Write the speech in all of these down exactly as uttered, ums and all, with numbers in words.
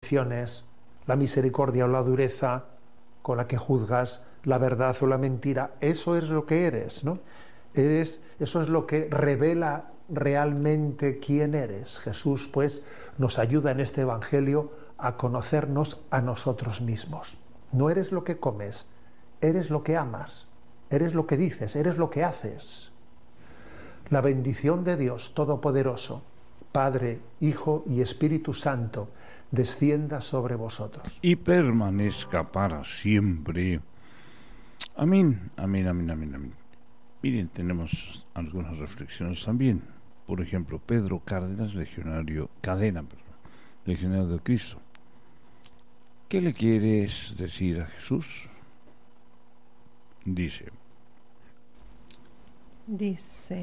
convicciones, la misericordia o la dureza con la que juzgas la verdad o la mentira. Eso es lo que eres, ¿no? Eres, eso es lo que revela realmente quién eres. Jesús, pues, nos ayuda en este Evangelio a conocernos a nosotros mismos. No eres lo que comes, eres lo que amas, eres lo que dices, eres lo que haces. La bendición de Dios Todopoderoso, Padre, Hijo y Espíritu Santo, descienda sobre vosotros. Y permanezca para siempre. Amén, amén, amén, amén, amén. Miren, tenemos algunas reflexiones también. Por ejemplo, Pedro Cárdenas, legionario, Cadena, perdón, legionario de Cristo. ¿Qué le quieres decir a Jesús? Dice. Dice,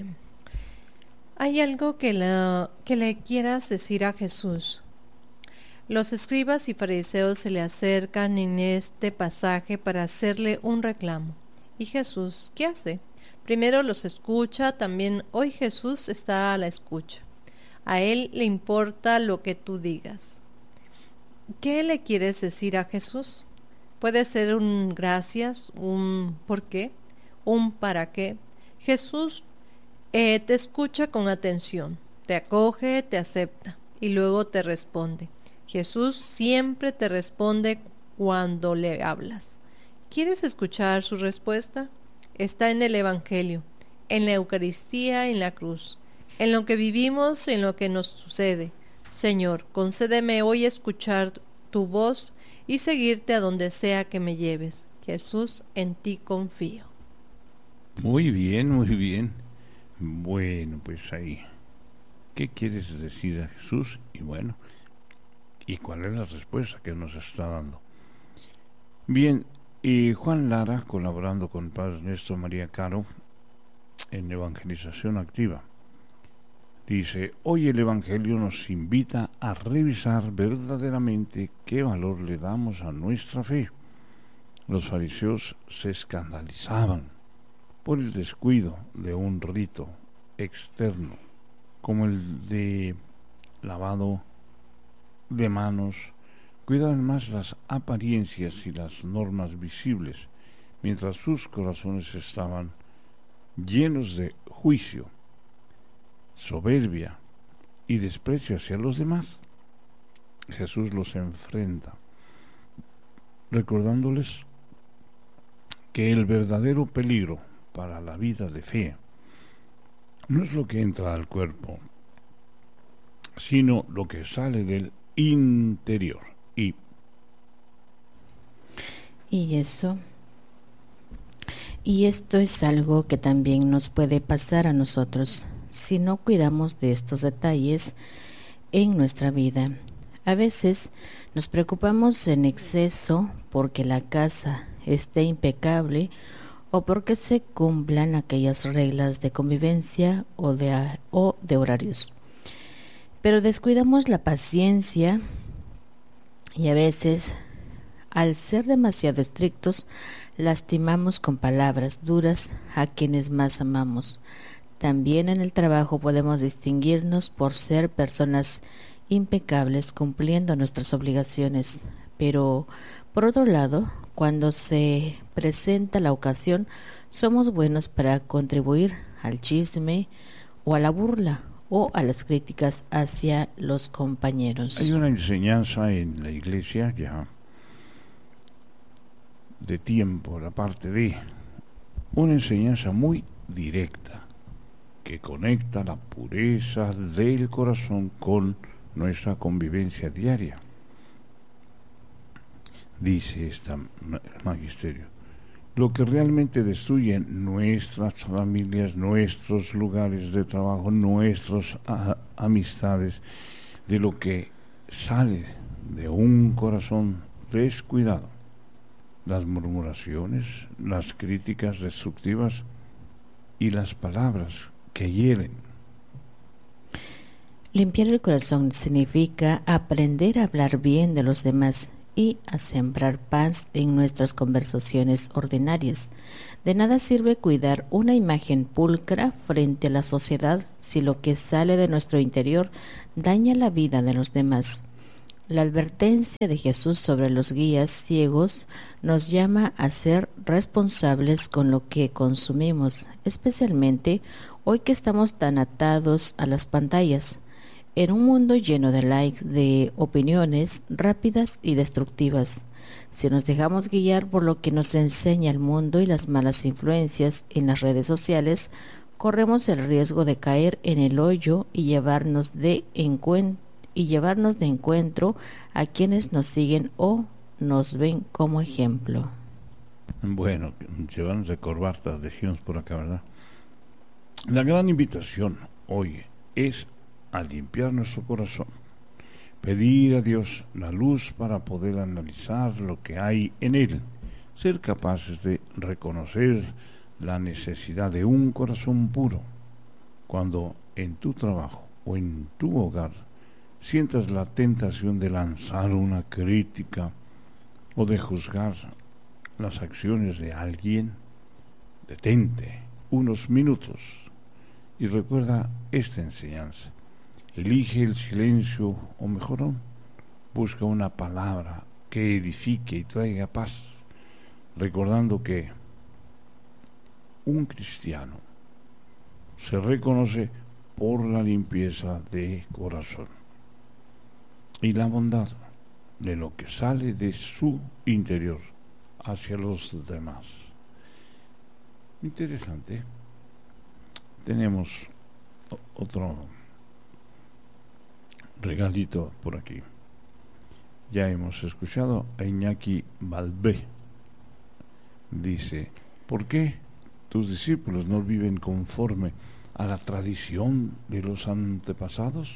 hay algo que, la, que le quieras decir a Jesús. Los escribas y fariseos se le acercan en este pasaje para hacerle un reclamo. ¿Y Jesús qué hace? Primero los escucha, también hoy Jesús está a la escucha. A él le importa lo que tú digas. ¿Qué le quieres decir a Jesús? Puede ser un gracias, un por qué, un para qué. Jesús eh, te escucha con atención, te acoge, te acepta y luego te responde. Jesús siempre te responde cuando le hablas. ¿Quieres escuchar su respuesta? Está en el Evangelio, en la Eucaristía, en la cruz, en lo que vivimos, en lo que nos sucede. Señor, concédeme hoy escuchar tu voz y seguirte a donde sea que me lleves. Jesús, en ti confío. Muy bien, muy bien. Bueno, pues ahí. ¿Qué quieres decir a Jesús? Y bueno, ¿y cuál es la respuesta que nos está dando? Bien, y Juan Lara, colaborando con Padre Ernesto María Caro en Evangelización Activa, dice, hoy el Evangelio nos invita a revisar verdaderamente qué valor le damos a nuestra fe. Los fariseos se escandalizaban por el descuido de un rito externo, como el de lavado de manos. Cuidaban más las apariencias y las normas visibles, mientras sus corazones estaban llenos de juicio, soberbia y desprecio hacia los demás. Jesús los enfrenta, recordándoles que el verdadero peligro para la vida de fe no es lo que entra al cuerpo, sino lo que sale del interior. Y, y eso, y esto es algo que también nos puede pasar a nosotros si no cuidamos de estos detalles en nuestra vida. A veces nos preocupamos en exceso porque la casa esté impecable o porque se cumplan aquellas reglas de convivencia o de, o de horarios. Pero descuidamos la paciencia y a veces, al ser demasiado estrictos, lastimamos con palabras duras a quienes más amamos. También en el trabajo podemos distinguirnos por ser personas impecables cumpliendo nuestras obligaciones, pero por otro lado, cuando se presenta la ocasión, somos buenos para contribuir al chisme o a la burla o a las críticas hacia los compañeros. Hay una enseñanza en la iglesia ya de tiempo, la parte de una enseñanza muy directa que conecta la pureza del corazón con nuestra convivencia diaria. Dice esta magisterio, lo que realmente destruye nuestras familias, nuestros lugares de trabajo, nuestras a, amistades, de lo que sale de un corazón descuidado. Las murmuraciones, las críticas destructivas y las palabras que hieren. Limpiar el corazón significa aprender a hablar bien de los demás y a sembrar paz en nuestras conversaciones ordinarias. De nada sirve cuidar una imagen pulcra frente a la sociedad si lo que sale de nuestro interior daña la vida de los demás. La advertencia de Jesús sobre los guías ciegos nos llama a ser responsables con lo que consumimos, especialmente hoy que estamos tan atados a las pantallas. En un mundo lleno de likes, de opiniones rápidas y destructivas, si nos dejamos guiar por lo que nos enseña el mundo y las malas influencias en las redes sociales, corremos el riesgo de caer en el hoyo y llevarnos de encuentro y llevarnos de encuentro a quienes nos siguen o nos ven como ejemplo. Bueno, llevarnos de corbata, decimos por acá, ¿verdad? La gran invitación hoy es a limpiar nuestro corazón, pedir a Dios la luz para poder analizar lo que hay en él, ser capaces de reconocer la necesidad de un corazón puro. Cuando en tu trabajo o en tu hogar sientas la tentación de lanzar una crítica o de juzgar las acciones de alguien, detente unos minutos y recuerda esta enseñanza. Elige el silencio, o mejor aún, busca una palabra que edifique y traiga paz, recordando que un cristiano se reconoce por la limpieza de corazón y la bondad de lo que sale de su interior hacia los demás. Interesante. Tenemos otro regalito por aquí. Ya hemos escuchado a Iñaki Balbé. Dice: ¿por qué tus discípulos no viven conforme a la tradición de los antepasados?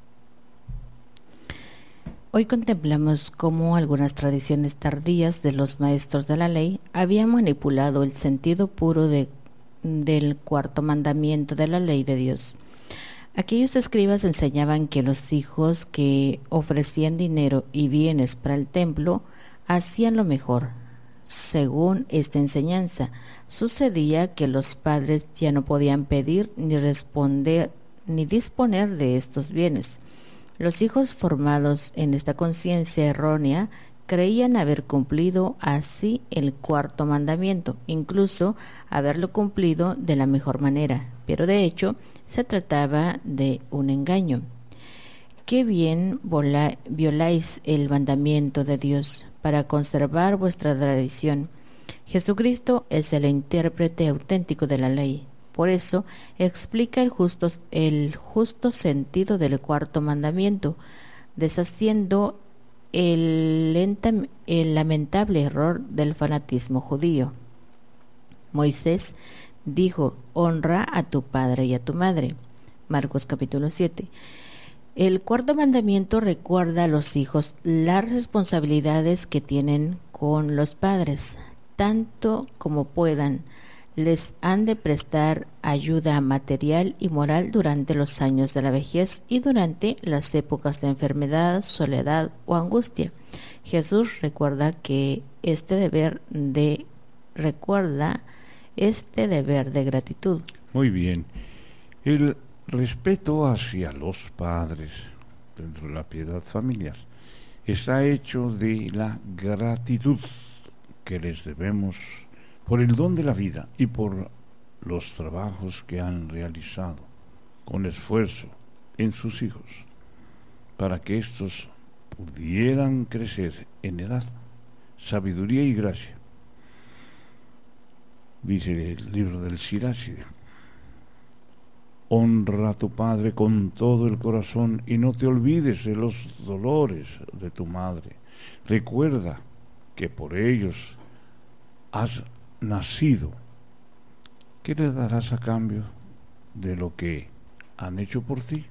Hoy contemplamos cómo algunas tradiciones tardías de los maestros de la ley habían manipulado el sentido puro de, del cuarto mandamiento de la ley de Dios. Aquellos escribas enseñaban que los hijos que ofrecían dinero y bienes para el templo hacían lo mejor. Según esta enseñanza, sucedía que los padres ya no podían pedir ni responder ni disponer de estos bienes. Los hijos formados en esta conciencia errónea creían haber cumplido así el cuarto mandamiento, incluso haberlo cumplido de la mejor manera, pero de hecho se trataba de un engaño. Qué bien vola, violáis el mandamiento de Dios para conservar vuestra tradición. Jesucristo es el intérprete auténtico de la ley. Por eso explica el justo, el justo sentido del cuarto mandamiento, deshaciendo el, lenta, el lamentable error del fanatismo judío. Moisés dijo: honra a tu padre y a tu madre. Marcos capítulo siete. El cuarto mandamiento recuerda a los hijos las responsabilidades que tienen con los padres, tanto como puedan. Les han de prestar ayuda material y moral durante los años de la vejez y durante las épocas de enfermedad, soledad o angustia. Jesús recuerda que este deber de recuerda este deber de gratitud. Muy bien. El respeto hacia los padres dentro de la piedad familiar está hecho de la gratitud que les debemos por el don de la vida y por los trabajos que han realizado con esfuerzo en sus hijos, para que éstos pudieran crecer en edad, sabiduría y gracia. Dice el libro del Siracide: honra a tu padre con todo el corazón y no te olvides de los dolores de tu madre. Recuerda que por ellos has nacido. ¿Qué le darás a cambio de lo que han hecho por ti?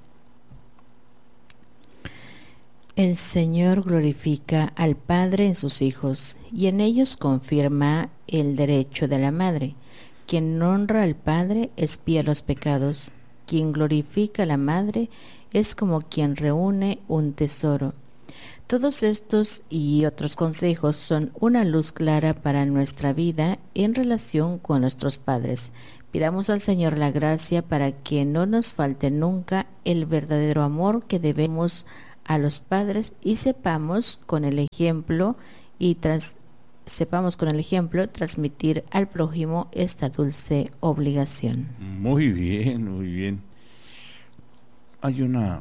El Señor glorifica al Padre en sus hijos y en ellos confirma el derecho de la madre. Quien honra al Padre expía los pecados. Quien glorifica a la madre es como quien reúne un tesoro. Todos estos y otros consejos son una luz clara para nuestra vida en relación con nuestros padres. Pidamos al Señor la gracia para que no nos falte nunca el verdadero amor que debemos a los padres y sepamos con el ejemplo y tras, sepamos con el ejemplo transmitir al prójimo esta dulce obligación. Muy bien, muy bien. Hay una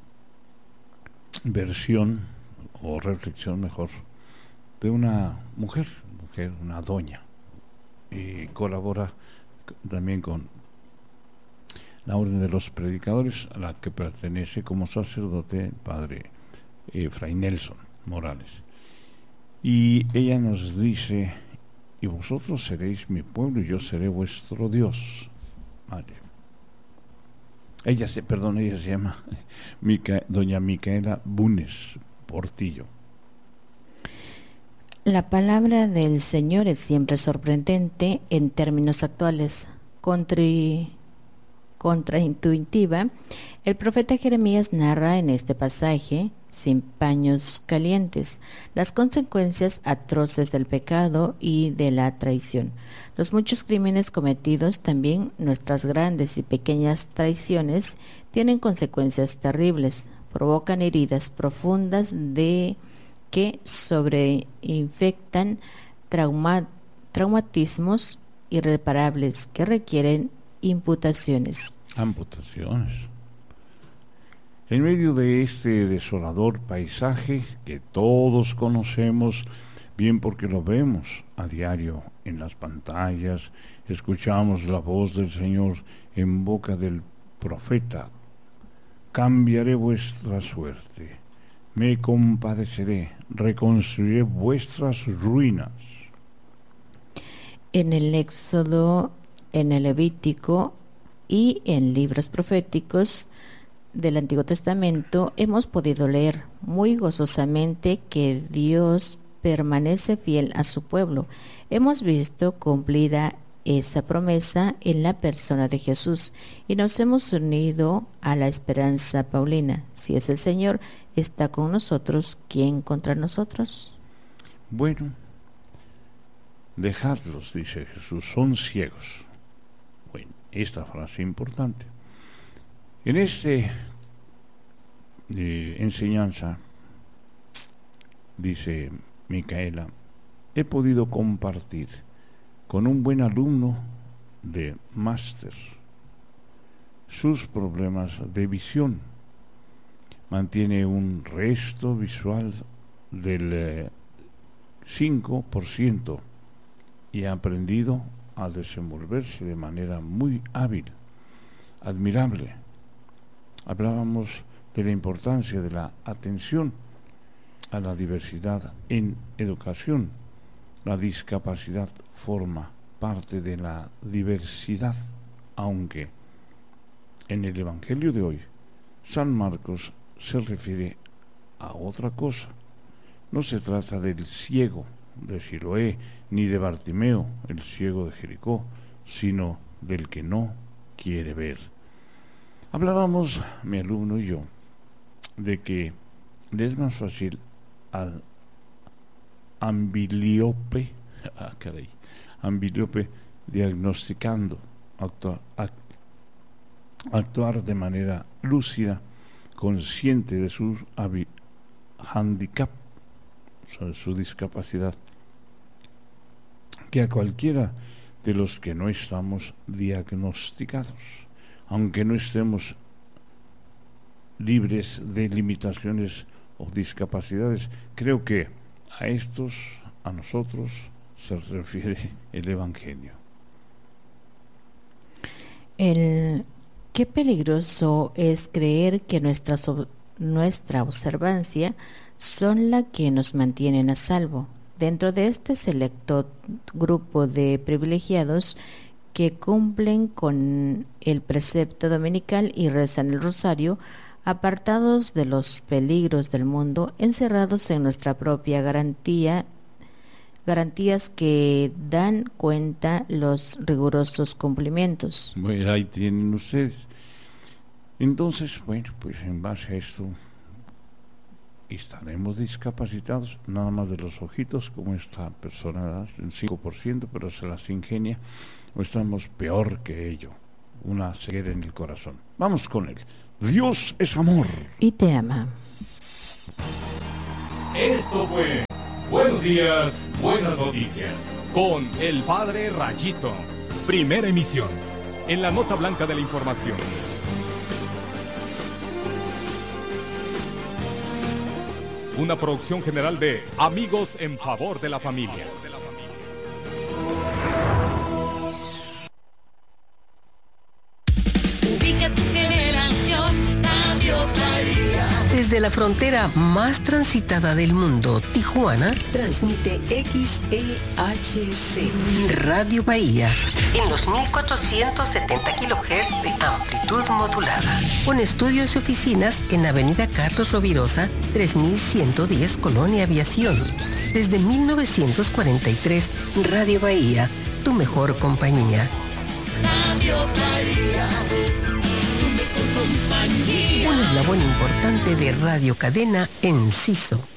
versión o reflexión mejor de una mujer, mujer, una doña, y colabora también con la Orden de los Predicadores, a la que pertenece como sacerdote padre eh, Fray Nelson Morales. Y ella nos dice: y vosotros seréis mi pueblo y yo seré vuestro Dios. Vale. Ella se, perdón, ella se llama Mica, doña Micaela Bunes Portillo. La palabra del Señor es siempre sorprendente en términos actuales. Contri, contraintuitiva, el profeta Jeremías narra en este pasaje, sin paños calientes, las consecuencias atroces del pecado y de la traición. Los muchos crímenes cometidos, también nuestras grandes y pequeñas traiciones, tienen consecuencias terribles, provocan heridas profundas de que sobreinfectan trauma, traumatismos irreparables que requieren imputaciones. Amputaciones. En medio de este desolador paisaje que todos conocemos, bien porque lo vemos a diario en las pantallas, escuchamos la voz del Señor en boca del profeta: cambiaré vuestra suerte, me compadeceré, reconstruiré vuestras ruinas. En el Éxodo, en el Levítico y en libros proféticos del Antiguo Testamento hemos podido leer muy gozosamente que Dios permanece fiel a su pueblo. Hemos visto cumplida esa promesa en la persona de Jesús y nos hemos unido a la esperanza paulina. Si es el Señor, está con nosotros, ¿quién contra nosotros? Bueno, dejadlos, dice Jesús, son ciegos. Bueno, esta frase importante. En esta eh, enseñanza, dice Micaela, he podido compartir con un buen alumno de máster sus problemas de visión. Mantiene un resto visual del eh, cinco por ciento y ha aprendido a desenvolverse de manera muy hábil, admirable. Hablábamos de la importancia de la atención a la diversidad en educación. La discapacidad forma parte de la diversidad, aunque en el Evangelio de hoy San Marcos se refiere a otra cosa. No se trata del ciego de Siloé ni de Bartimeo, el ciego de Jericó, sino del que no quiere ver. Hablábamos, mi alumno y yo, de que le es más fácil al ambiliope, ah, caray, ambiliope diagnosticando, actuar, actuar de manera lúcida, consciente de su handicap, o sea, de su discapacidad, que a cualquiera de los que no estamos diagnosticados, aunque no estemos libres de limitaciones o discapacidades. Creo que a estos, a nosotros, se refiere el Evangelio. El, qué peligroso es creer que nuestra, nuestra observancia son la que nos mantienen a salvo. Dentro de este selecto grupo de privilegiados que cumplen con el precepto dominical y rezan el rosario, apartados de los peligros del mundo, encerrados en nuestra propia garantía, garantías que dan cuenta los rigurosos cumplimientos. Bueno, ahí tienen ustedes. Entonces, bueno, pues en base a esto estaremos discapacitados, nada más de los ojitos, como esta persona, un cinco por ciento, pero se las ingenia, o estamos peor que ello, una ceguera en el corazón. Vamos con él. Dios es amor. Y te ama. Esto fue Buenos Días, Buenas Noticias, con el Padre Rayito. Primera emisión, en la nota blanca de la información. Una producción general de Amigos en Favor de la Familia. Ubica tu generación, Radio Bahía. Desde la frontera más transitada del mundo, Tijuana, transmite X E H C, Radio Bahía, en los mil cuatrocientos setenta kilohertz de amplitud modulada, con estudios y oficinas en Avenida Carlos Rovirosa, tres mil ciento diez, Colonia Aviación. Desde mil novecientos cuarenta y tres, Radio Bahía, tu mejor compañía. Radio Bahía, tu mejor compañía. Un eslabón importante de Radio Cadena Enciso.